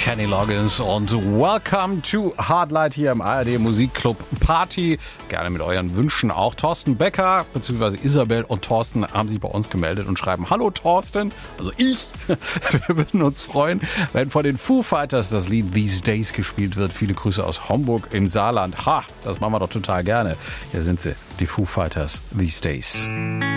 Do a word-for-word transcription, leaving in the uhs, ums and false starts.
Kenny Loggins und Welcome to Hardlight hier im A R D Musikclub Party. Gerne mit euren Wünschen auch. Thorsten Becker bzw. Isabel und Thorsten haben sich bei uns gemeldet und schreiben: Hallo Thorsten, also ich. Wir würden uns freuen, wenn von den Foo Fighters das Lied These Days gespielt wird. Viele Grüße aus Homburg im Saarland. Ha, das machen wir doch total gerne. Hier sind sie, die Foo Fighters These Days.